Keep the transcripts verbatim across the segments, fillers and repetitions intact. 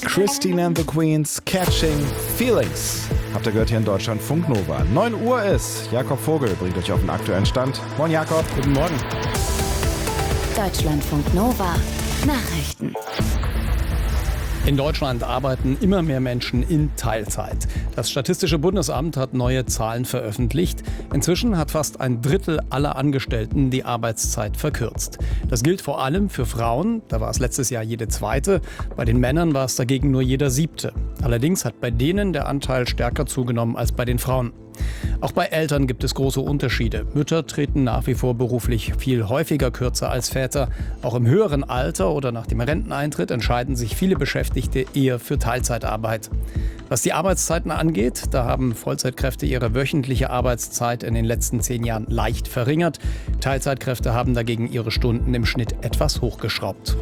Christine and the Queens, Catching Feelings. Habt ihr gehört hier in Deutschlandfunk Nova. neun Uhr ist. Jakob Vogel bringt euch auf den aktuellen Stand. Moin Jakob. Guten Morgen. Deutschlandfunk Nova. Nachrichten. In Deutschland arbeiten immer mehr Menschen in Teilzeit. Das Statistische Bundesamt hat neue Zahlen veröffentlicht. Inzwischen hat fast ein Drittel aller Angestellten die Arbeitszeit verkürzt. Das gilt vor allem für Frauen. Da war es letztes Jahr jede zweite. Bei den Männern war es dagegen nur jeder siebte. Allerdings hat bei denen der Anteil stärker zugenommen als bei den Frauen. Auch bei Eltern gibt es große Unterschiede. Mütter treten nach wie vor beruflich viel häufiger kürzer als Väter. Auch im höheren Alter oder nach dem Renteneintritt entscheiden sich viele Beschäftigte eher für Teilzeitarbeit. Was die Arbeitszeiten angeht, da haben Vollzeitkräfte ihre wöchentliche Arbeitszeit in den letzten zehn Jahren leicht verringert. Teilzeitkräfte haben dagegen ihre Stunden im Schnitt etwas hochgeschraubt.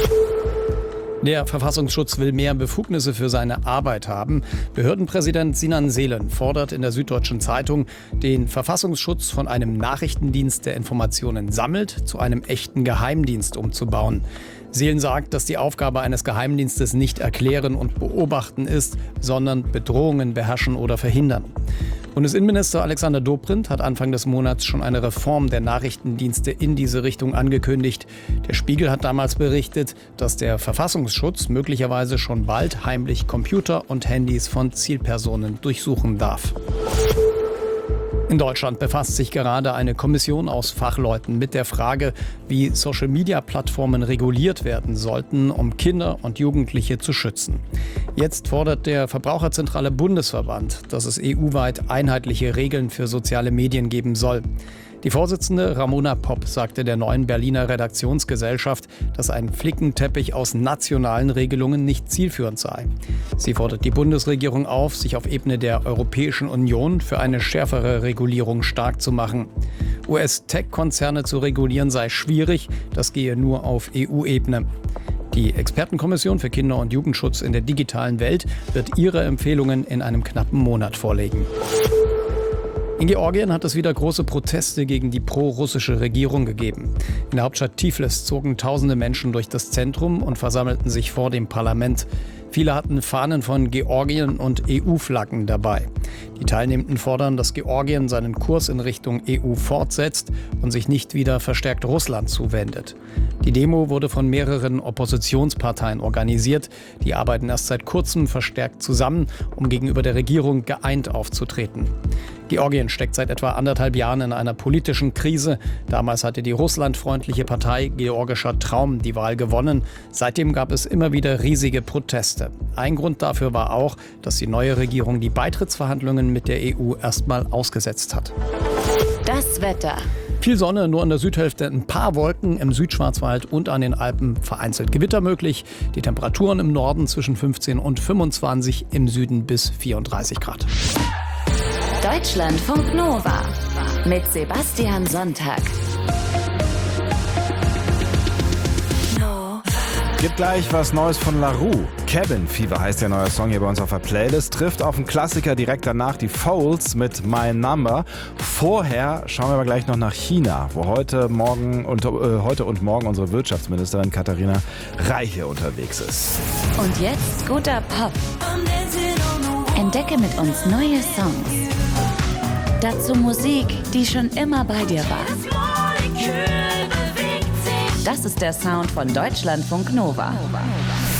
Der Verfassungsschutz will mehr Befugnisse für seine Arbeit haben. Behördenpräsident Sinan Selen fordert in der Süddeutschen Zeitung, den Verfassungsschutz von einem Nachrichtendienst, der Informationen sammelt, zu einem echten Geheimdienst umzubauen. Selen sagt, dass die Aufgabe eines Geheimdienstes nicht erklären und beobachten ist, sondern Bedrohungen beherrschen oder verhindern. Bundesinnenminister Alexander Dobrindt hat Anfang des Monats schon eine Reform der Nachrichtendienste in diese Richtung angekündigt. Der Spiegel hat damals berichtet, dass der Verfassungsschutz möglicherweise schon bald heimlich Computer und Handys von Zielpersonen durchsuchen darf. In Deutschland befasst sich gerade eine Kommission aus Fachleuten mit der Frage, wie Social-Media-Plattformen reguliert werden sollten, um Kinder und Jugendliche zu schützen. Jetzt fordert der Verbraucherzentrale Bundesverband, dass es E U-weit einheitliche Regeln für soziale Medien geben soll. Die Vorsitzende Ramona Popp sagte der neuen Berliner Redaktionsgesellschaft, dass ein Flickenteppich aus nationalen Regelungen nicht zielführend sei. Sie fordert die Bundesregierung auf, sich auf Ebene der Europäischen Union für eine schärfere Regulierung stark zu machen. U S-Tech-Konzerne zu regulieren sei schwierig, das gehe nur auf E U-Ebene. Die Expertenkommission für Kinder- und Jugendschutz in der digitalen Welt wird ihre Empfehlungen in einem knappen Monat vorlegen. In Georgien hat es wieder große Proteste gegen die pro-russische Regierung gegeben. In der Hauptstadt Tiflis zogen tausende Menschen durch das Zentrum und versammelten sich vor dem Parlament. Viele hatten Fahnen von Georgien und E U-Flaggen dabei. Die Teilnehmenden fordern, dass Georgien seinen Kurs in Richtung E U fortsetzt und sich nicht wieder verstärkt Russland zuwendet. Die Demo wurde von mehreren Oppositionsparteien organisiert. Die arbeiten erst seit kurzem verstärkt zusammen, um gegenüber der Regierung geeint aufzutreten. Georgien steckt seit etwa anderthalb Jahren in einer politischen Krise. Damals hatte die russlandfreundliche Partei Georgischer Traum die Wahl gewonnen. Seitdem gab es immer wieder riesige Proteste. Ein Grund dafür war auch, dass die neue Regierung die Beitrittsverhandlungen mit der E U erstmal ausgesetzt hat. Das Wetter. Viel Sonne, nur an der Südhälfte ein paar Wolken, im Südschwarzwald und an den Alpen vereinzelt Gewitter möglich. Die Temperaturen im Norden zwischen fünfzehn und fünfundzwanzig, im Süden bis vierunddreißig Grad. Deutschlandfunk Nova mit Sebastian Sonntag. Gibt gleich was Neues von La Roux. Cabin Fever heißt der neue Song hier bei uns auf der Playlist. Trifft auf einen Klassiker direkt danach, die Foals mit My Number. Vorher schauen wir aber gleich noch nach China, wo heute, morgen und, äh, heute und morgen unsere Wirtschaftsministerin Katharina Reiche unterwegs ist. Und jetzt guter Pop. Entdecke mit uns neue Songs. Dazu Musik, die schon immer bei dir war. Das ist der Sound von Deutschlandfunk Nova.